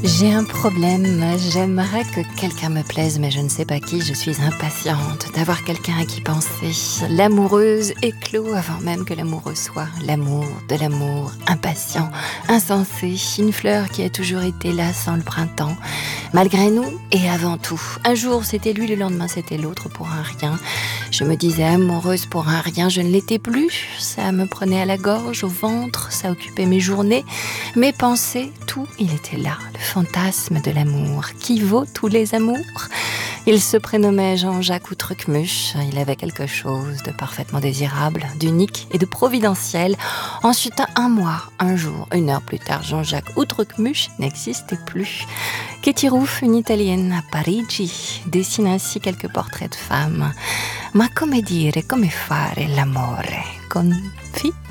J'ai un problème, j'aimerais que quelqu'un me plaise, mais je ne sais pas qui, je suis impatiente d'avoir quelqu'un à qui penser. L'amoureuse éclot avant même que l'amoureux soit. L'amour, de l'amour, impatient, insensé, une fleur qui a toujours été là sans le printemps. Malgré nous et avant tout. Un jour c'était lui, le lendemain c'était l'autre pour un rien. Je me disais amoureuse pour un rien, je ne l'étais plus. Ça me prenait à la gorge, au ventre, ça occupait mes journées, mes pensées, tout, il était là. Le fantasme de l'amour, qui vaut tous les amours. Il se prénommait Jean-Jacques Outrecuche. Il avait quelque chose de parfaitement désirable, d'unique et de providentiel. Ensuite, un mois, un jour, une heure plus tard, Jean-Jacques Outrecuche n'existait plus. Katie Roof, une Italienne à Parigi, dessine ainsi quelques portraits de femmes. Ma come dire, come fare l'amore? Con